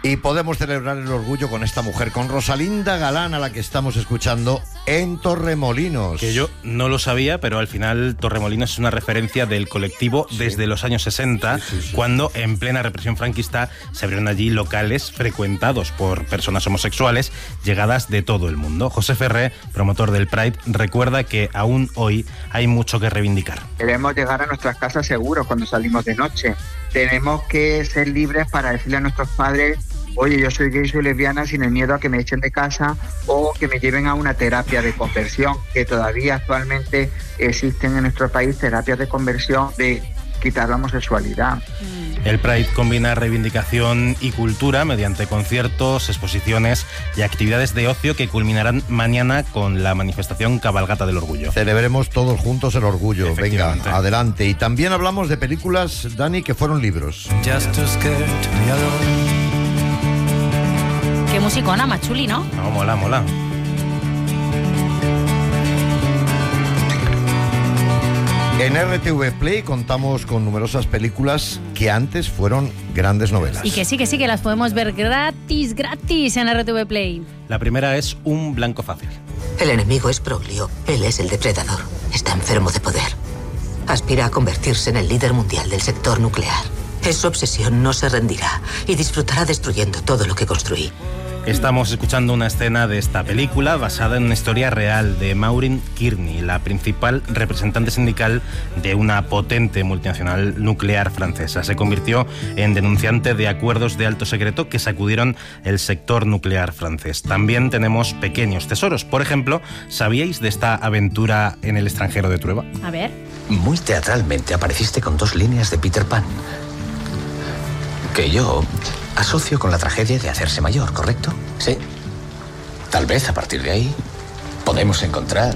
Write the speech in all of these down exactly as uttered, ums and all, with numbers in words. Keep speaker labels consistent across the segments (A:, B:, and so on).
A: Y podemos celebrar el orgullo con esta mujer, con Rosalinda Galán, a la que estamos escuchando en Torremolinos.
B: Que yo no lo sabía, pero al final Torremolinos es una referencia del colectivo sí. desde los años sesenta, sí, sí, sí. cuando en plena represión franquista se abrieron allí locales frecuentados por personas homosexuales llegadas de todo el mundo. José Ferré, promotor del Pride, recuerda que aún hoy hay mucho que reivindicar.
C: Debemos llegar a nuestras casas seguros cuando salimos de noche. Tenemos que ser libres para decirle a nuestros padres: oye, yo soy gay, soy lesbiana, sin el miedo a que me echen de casa o que me lleven a una terapia de conversión, que todavía actualmente existen en nuestro país terapias de conversión de quitar la homosexualidad.
B: El Pride combina reivindicación y cultura mediante conciertos, exposiciones y actividades de ocio que culminarán mañana con la manifestación Cabalgata del Orgullo.
A: Celebremos todos juntos el orgullo. Venga, adelante. Y también hablamos de películas, Dani, que fueron libros.
D: Just to scare to be alone.
E: Qué musicona, más chuli, ¿no?
B: No, mola, mola.
A: En R T V Play contamos con numerosas películas que antes fueron grandes novelas.
E: Y que sí, que sí, que las podemos ver gratis, gratis en R T V Play.
B: La primera es Un blanco fácil.
F: El enemigo es Broglio, él es el depredador. Está enfermo de poder. Aspira a convertirse en el líder mundial del sector nuclear. En su obsesión no se rendirá y disfrutará destruyendo todo lo que construí.
B: Estamos escuchando una escena de esta película basada en una historia real de Maureen Kearney, la principal representante sindical de una potente multinacional nuclear francesa. Se convirtió en denunciante de acuerdos de alto secreto que sacudieron el sector nuclear francés. También tenemos pequeños tesoros. Por ejemplo, ¿sabíais de esta aventura en el extranjero de Trueba?
E: A ver.
G: Muy teatralmente apareciste con dos líneas de Peter Pan, que yo asocio con la tragedia de hacerse mayor, ¿correcto? Sí. Tal vez a partir de ahí podemos encontrar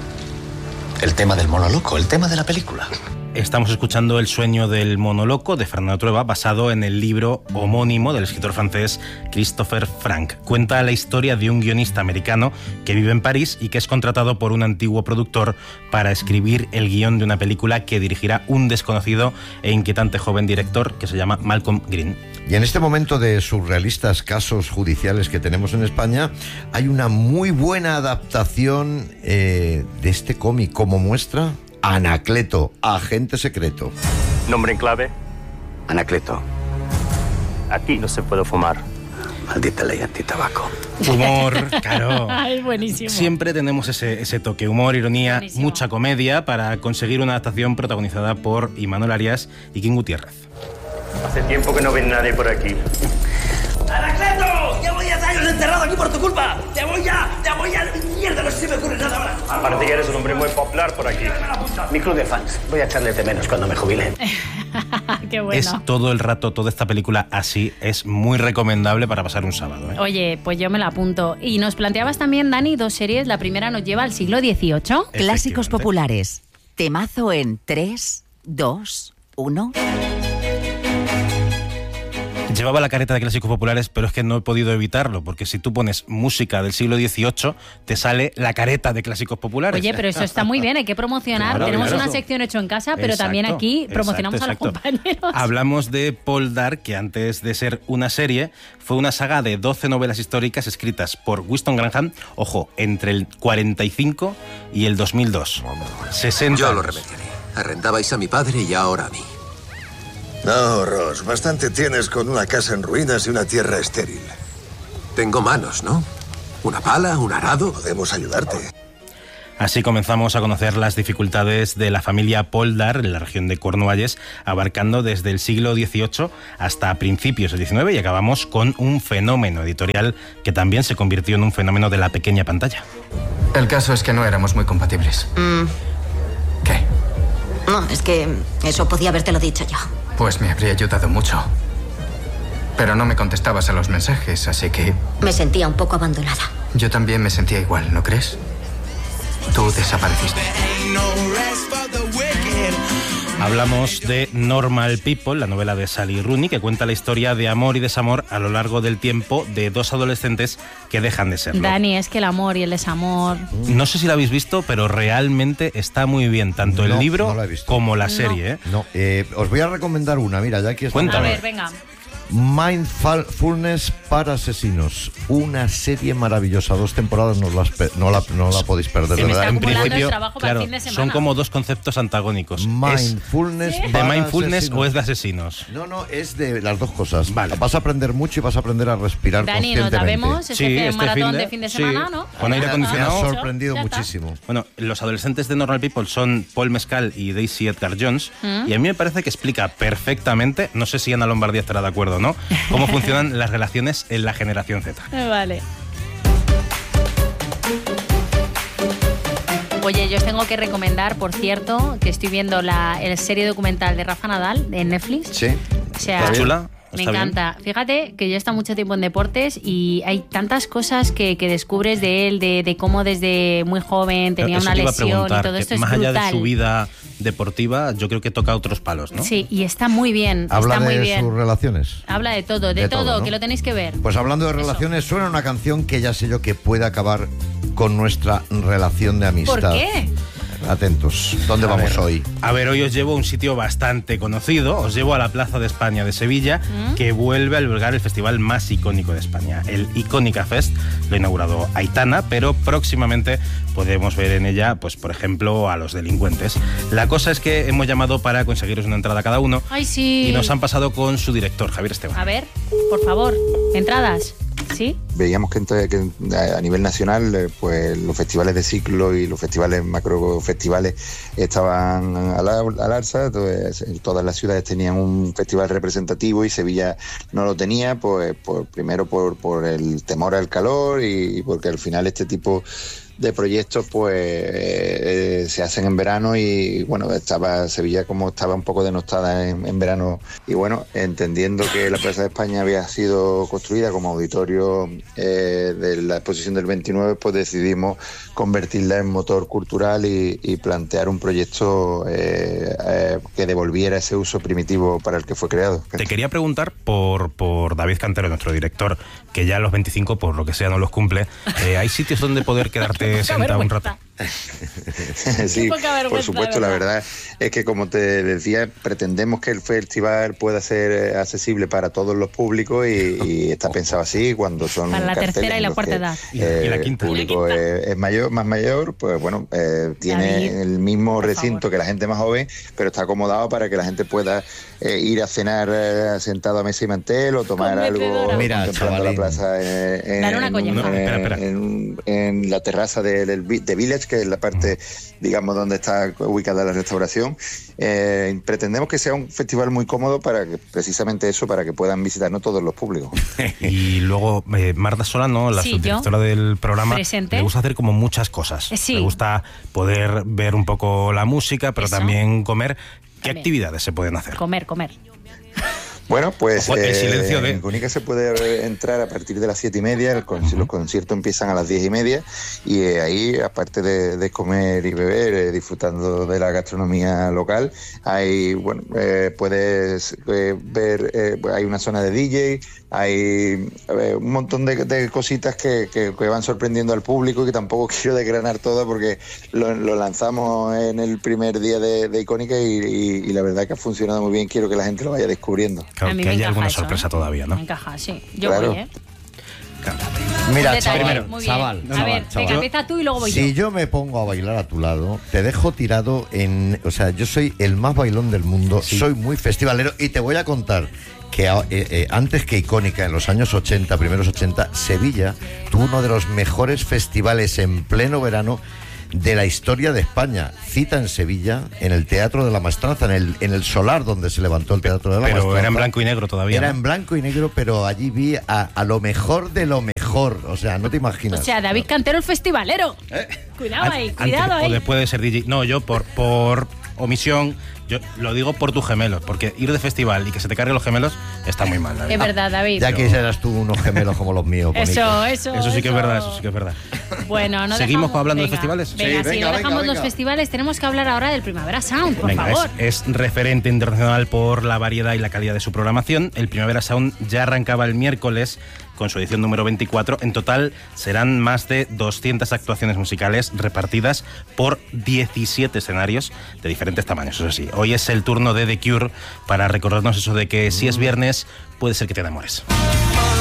G: el tema del mono loco, el tema de la película.
B: Estamos escuchando El sueño del mono loco de Fernando Trueba, basado en el libro homónimo del escritor francés Christopher Frank. Cuenta la historia de un guionista americano que vive en París y que es contratado por un antiguo productor para escribir el guión de una película que dirigirá un desconocido e inquietante joven director que se llama Malcolm Green.
A: Y en este momento de surrealistas casos judiciales que tenemos en España, hay una muy buena adaptación eh, de este cómic, como muestra Anacleto, agente secreto.
H: Nombre en clave:
I: Anacleto.
H: Aquí no se puede fumar.
I: Maldita ley antitabaco.
B: Humor, claro.
E: Ay, buenísimo.
B: Siempre tenemos ese, ese toque, humor, ironía, buenísimo. Mucha comedia para conseguir una adaptación protagonizada por Imanol Arias y King Gutiérrez.
H: Hace tiempo que no ven nadie por aquí.
J: ¡Anacleto! ¡Llevo diez años encerrado aquí por tu culpa! ¡Te voy ya! ¡Te voy ya! ¡Mierda! No se me ocurre nada ahora.
H: Aparte que eres un hombre muy popular por aquí.
I: Mi club de fans. Voy a echarle de menos cuando me jubile.
E: Qué bueno.
B: Es todo el rato, toda esta película así. Es muy recomendable para pasar un sábado, ¿eh?
E: Oye, pues yo me la apunto. Y nos planteabas también, Dani, dos series. La primera nos lleva al siglo dieciocho.
K: Clásicos populares. Temazo en tres, dos, uno...
B: Llevaba la careta de clásicos populares, pero es que no he podido evitarlo, porque si tú pones música del siglo dieciocho, te sale la careta de clásicos populares.
E: Oye, pero eso está muy bien, hay que promocionar.
B: Claro,
E: Tenemos
B: claro.
E: una sección hecho en casa, pero
B: Exacto,
E: también aquí promocionamos
B: exacto,
E: a los
B: exacto.
E: compañeros.
B: Hablamos de Paul Dark, que antes de ser una serie, fue una saga de doce novelas históricas escritas por Winston Graham, ojo, entre el cuarenta y cinco y el dos mil dos. sesenta
L: Yo lo
B: años.
L: remediaré. Arrendabais a mi padre y ahora a mí.
M: No, Ross, bastante tienes con una casa en ruinas y una tierra estéril.
L: Tengo manos, ¿no? Una pala, un arado.
M: Podemos ayudarte.
B: Así comenzamos a conocer las dificultades de la familia Poldar en la región de Cornualles, abarcando desde el siglo dieciocho hasta principios del diecinueve, y acabamos con un fenómeno editorial que también se convirtió en un fenómeno de la pequeña pantalla.
N: El caso es que no éramos muy compatibles.
O: Mm.
N: ¿Qué?
O: No, es que eso podía habértelo dicho yo.
N: Pues me habría ayudado mucho. Pero no me contestabas a los mensajes, así que...
O: Me sentía un poco abandonada.
N: Yo también me sentía igual, ¿no crees? Tú desapareciste.
B: Hablamos de Normal People, la novela de Sally Rooney, que cuenta la historia de amor y desamor a lo largo del tiempo de dos adolescentes que dejan de serlo.
E: Dani, es que el amor y el desamor...
B: No sé si la habéis visto, pero realmente está muy bien, tanto
A: No,
B: el libro
A: no la he visto.
B: como la
E: No.
B: serie. ¿eh?
A: No, eh, os voy a recomendar una, mira, ya que...
B: Cuéntame.
E: A ver, venga.
A: Mindfulness para asesinos, una serie maravillosa, dos temporadas, no, las pe- no, la, no la podéis perder, de verdad.
B: En principio,
E: trabajo para
B: claro,
E: el fin de semana.
B: son como dos conceptos antagónicos.
A: Mindfulness
B: ¿Es
A: para
B: de mindfulness
A: asesinos.
B: o es de asesinos?
A: No, no, es de las dos cosas.
B: Vale.
A: Vas a aprender mucho y vas a aprender a respirar
E: Dani, nos la
A: conscientemente.
E: vemos este,
B: Sí, este
E: maratón
B: fin de-
E: de fin de
B: sí.
E: semana, ¿no?
B: Con aire
A: Me ha
B: acondicionado.
A: sorprendido
E: Ya está.
A: muchísimo.
B: Bueno, los adolescentes de Normal People son Paul Mescal y Daisy Edgar Jones,
E: Mm.
B: y a mí me parece que explica perfectamente, no sé si Ana Lombardía estará de acuerdo o no, cómo funcionan las relaciones en la generación Z.
E: Vale. Oye, yo os tengo que recomendar, por cierto, que estoy viendo la el serie documental de Rafa Nadal en Netflix.
A: Sí.
E: O sea,
B: ¿Está chula?
E: me
B: ¿Está bien?
E: encanta. Fíjate que yo he estado mucho tiempo en deportes y hay tantas cosas que, que descubres de él, de, de cómo desde muy joven tenía
B: Eso
E: una
B: te iba a
E: lesión y
B: preguntar,
E: todo
B: que
E: esto es
B: más
E: brutal.
B: allá de su vida deportiva, yo creo que toca otros palos, ¿no?
E: Sí, y está muy bien.
A: Habla
E: está muy
A: de
E: bien.
A: sus relaciones.
E: Habla de todo, de,
A: de
E: todo,
A: todo, ¿no?
E: que lo tenéis que ver.
A: Pues hablando de relaciones, suena una canción que ya sé yo que puede acabar con nuestra relación de amistad.
E: ¿Por qué?
A: Atentos, ¿dónde
B: A
A: vamos
B: ver,
A: hoy?
B: A ver, hoy os llevo a un sitio bastante conocido, os llevo a la Plaza de España de Sevilla,
E: ¿Mm?
B: que vuelve a albergar el festival más icónico de España, el Icónica Fest. Lo ha inaugurado Aitana, pero próximamente podemos ver en ella, pues por ejemplo, a los delincuentes. La cosa es que hemos llamado para conseguiros una entrada cada uno
E: Ay, sí.
B: y nos han pasado con su director, Javier Esteban.
E: A ver, por favor, entradas. ¿Sí?
P: Veíamos que, ent- que a nivel nacional eh, pues los festivales de ciclo y los festivales macrofestivales estaban al, al alza. Entonces, todas las ciudades tenían un festival representativo y Sevilla no lo tenía, pues, por, primero por, por el temor al calor y, y porque al final este tipo de proyectos pues eh, se hacen en verano y bueno, estaba Sevilla como estaba un poco denostada en, en verano y bueno, entendiendo que la Plaza de España había sido construida como auditorio eh, de la exposición del veintinueve, pues decidimos convertirla en motor cultural y, y plantear un proyecto eh, eh, que devolviera ese uso primitivo para el que fue creado.
B: Te quería preguntar por, por David Cantero, nuestro director, que ya a los veinticinco, por lo que sea, no los cumple. Eh, ¿Hay sitios donde poder quedarte sentado un rato?
P: Sí,
E: poca vergüenza,
P: por supuesto, la
E: ¿verdad?
P: verdad es que como te decía, pretendemos que el festival pueda ser eh, accesible para todos los públicos y, y está pensado así cuando son
E: Para la
P: carteles
E: tercera y
P: en
E: la
P: los
E: cuarta
P: que,
E: edad.
B: Y la- y la
P: eh,
B: quinta.
P: el público es, es mayor, más mayor, pues bueno, eh, tiene
E: David,
P: el mismo
E: por
P: recinto
E: favor.
P: que la gente más joven, pero está acomodado para que la gente pueda eh, ir a cenar eh, sentado a mesa y mantel o tomar
E: Con
P: algo
E: mecedora.
A: Mira,
P: contemplando
A: chavalín.
P: la plaza eh, en,
E: Dale una
P: en,
E: colleja.
P: un-
B: No, espera, espera.
P: en- en la terraza de, del Vi- de Village, que es la parte, digamos, donde está ubicada la restauración. Eh, pretendemos que sea un festival muy cómodo para que, precisamente eso, para que puedan visitarnos todos los públicos.
B: Y luego eh, Marta Solano, la
E: Sí,
B: subdirectora del programa,
E: Presente.
B: le gusta hacer como muchas cosas.
E: Eh, sí.
B: Le gusta poder ver un poco la música, pero
E: Eso.
B: también comer. ¿Qué
E: También.
B: actividades se pueden hacer?
E: Comer, comer.
P: Bueno, pues
B: Ojo, el
P: eh,
B: silencio de-
P: en Icónica se puede entrar a partir de las siete y media, el con- los conciertos empiezan a las diez y media y eh, ahí, aparte de, de comer y beber, eh, disfrutando de la gastronomía local, hay, bueno, eh, puedes eh, ver, eh, hay una zona de D J, hay eh, un montón de, de cositas que, que- que van sorprendiendo al público y que tampoco quiero desgranar todo porque lo, lo lanzamos en el primer día de, de Icónica y, y- y la verdad que ha funcionado muy bien, quiero que la gente lo vaya descubriendo.
B: Claro,
E: A mí
B: que
E: me
B: haya
E: encaja
B: alguna
E: eso,
B: sorpresa
E: ¿eh?
B: todavía, ¿no?
E: Me encaja, sí. Yo
P: Claro.
E: voy, ¿eh?
A: Mira,
E: Un detalle,
A: chaval,
E: muy bien.
A: chaval,
E: A
A: chaval,
E: ver,
A: chaval.
E: venga, empieza tú y luego voy
A: Si
E: yo.
A: yo me pongo a bailar a tu lado, te dejo tirado en... O sea, yo soy el más bailón del mundo, soy muy festivalero y te voy a contar que eh, eh, antes que Icónica, en los años ochenta, primeros ochenta, Sevilla tuvo uno de los mejores festivales en pleno verano de la historia de España. Cita en Sevilla, en el Teatro de la Maestranza, en el, en el solar donde se levantó el Teatro de la
B: Pero
A: Maestranza.
B: era en blanco y negro todavía.
A: Era
B: ¿no?
A: en blanco y negro, pero allí vi a, a lo mejor de lo mejor. O sea, no te imaginas.
E: O sea, David Cantero el festivalero. Cuidado ahí,
B: An-
E: cuidado
B: antes
E: ahí.
B: O después de ser D J. No, yo por, por omisión, yo lo digo por tus gemelos, porque ir de festival y que se te carguen los gemelos está muy mal, David.
E: Es verdad, David.
A: Ya quisieras tú unos gemelos como los míos.
E: Eso,
A: bonitos.
E: eso.
B: Eso sí que es verdad, eso sí que es verdad.
E: Bueno, no
B: ¿Seguimos
E: dejamos-
B: hablando de
E: venga,
B: festivales?
E: Venga,
A: Sí,
E: si
A: venga,
E: no
A: venga,
E: dejamos los
A: venga.
E: festivales, tenemos que hablar ahora del Primavera Sound, por
B: Venga,
E: favor.
B: es, es referente internacional por la variedad y la calidad de su programación. El Primavera Sound ya arrancaba el miércoles con su edición número veinticuatro. En total serán más de doscientas actuaciones musicales repartidas por diecisiete escenarios de diferentes tamaños, eso sí. hoy es el turno de The Cure para recordarnos eso de que si es viernes puede ser que te enamores.